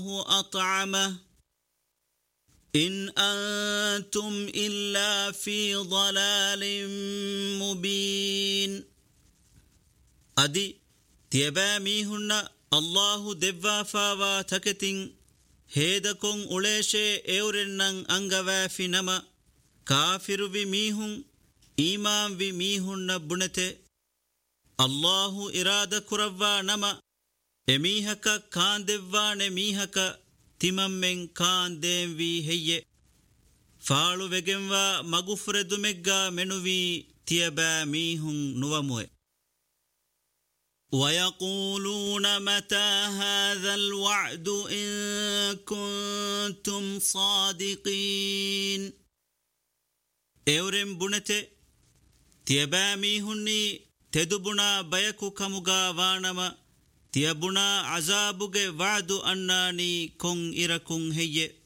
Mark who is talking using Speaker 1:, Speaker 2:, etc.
Speaker 1: أطعمه إن أنتم إلا في ضلال مبين أدي تيباميهن الله دبا فاوا تكتين هيدكم أوليشي اورنن أنغوا في نما كافر بميهن إيمان بميهن بنته الله إرادة كروا نما اميهك كان دبان اميهك تممن كان دين وي هي فالو وگنوا مغفر دمگا منوي تيبا ميهن نومو ويقولون متى هذا الوعد إن كنتم صادقين اورم بنته تيبا ميهني تدبنا بيكو كمغا وانما تيبنا عذابوغ وعد أناني كون إركون هي